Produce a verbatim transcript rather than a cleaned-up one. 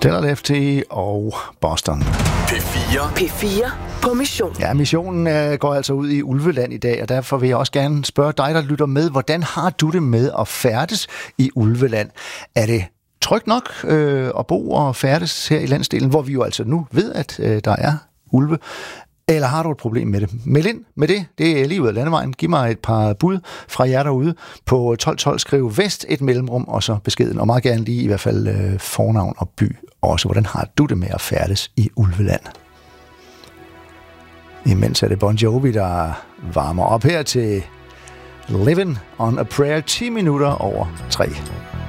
Stellar F T og Boston. P fire. P fire på mission. Ja, missionen øh, går altså ud i Ulveland i dag, og derfor vil jeg også gerne spørge dig, der lytter med, hvordan har du det med at færdes i Ulveland? Er det trygt nok øh, at bo og færdes her i landsdelen, hvor vi jo altså nu ved, at øh, der er ulve? Eller har du et problem med det? Meld ind med det. Det er lige ud af landevejen. Giv mig et par bud fra jer derude. På tolv tolv skriv vest et mellemrum, og så beskeden. Og meget gerne lige i hvert fald øh, fornavn og by også. Hvordan har du det med at færdes i Ulveland? Imens er det Bon Jovi, der varmer op her til Living on a Prayer ti minutter over tre.